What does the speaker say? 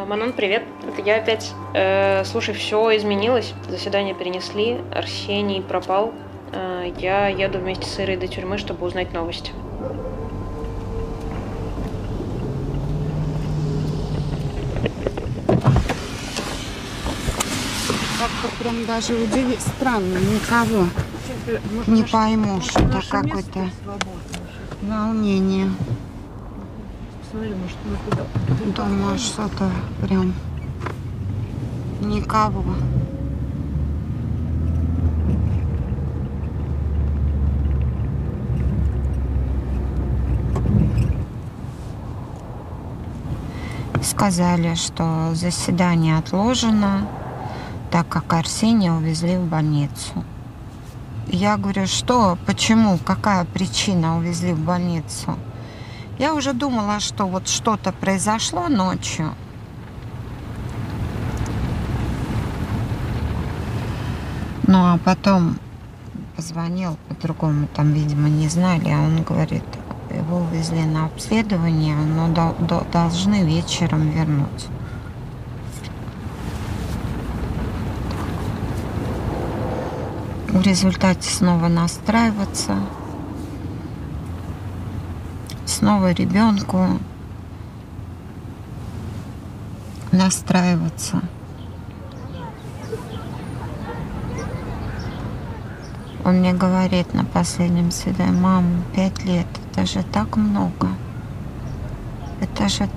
Манон, привет. Это я опять. Слушай, все изменилось. Заседание перенесли. Арсений пропал. Я еду вместе с Ирой до тюрьмы, чтобы узнать новости. Как-то прям даже странно, никого. Не пойму, что какое-то волнение. Посмотри, может, мы туда. Думаю, что-то прям никого. Сказали, что заседание отложено, так как Арсения увезли в больницу. Я говорю, что, почему, какая причина увезли в больницу? Я уже думала, что вот что-то произошло ночью. Ну, а потом позвонил по-другому, там, видимо, не знали, а он говорит, его увезли на обследование, но должны вечером вернуть. В результате снова настраиваться, снова ребенку настраиваться. Он мне говорит на последнем свидании: мам, 5 лет, это же так много. Это же